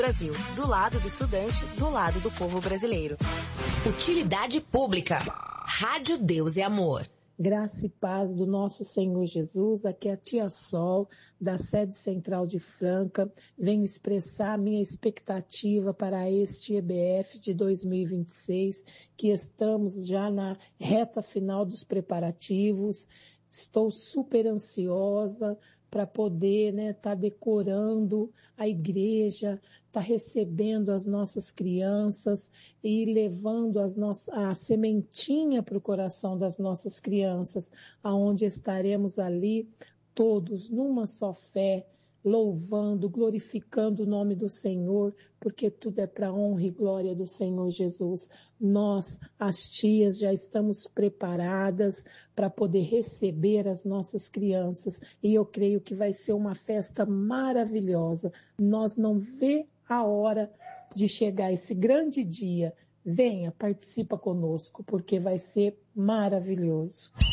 Brasil, do lado do estudante, do lado do povo brasileiro. Utilidade pública. Rádio Deus e Amor. Graça e paz do nosso Senhor Jesus. Aqui é a Tia Sol, da sede central de Franca. Venho expressar minha expectativa para este EBF de 2026, que estamos já na reta final dos preparativos. Estou super ansiosa para poder tá decorando a igreja, tá recebendo as nossas crianças e levando a sementinha para o coração das nossas crianças, aonde estaremos ali todos numa só fé, louvando, glorificando o nome do Senhor, porque tudo é para a honra e glória do Senhor Jesus. Nós, as tias, já estamos preparadas para poder receber as nossas crianças e eu creio que vai ser uma festa maravilhosa. Nós não vê a hora de chegar esse grande dia. Venha, participa conosco, porque vai ser maravilhoso.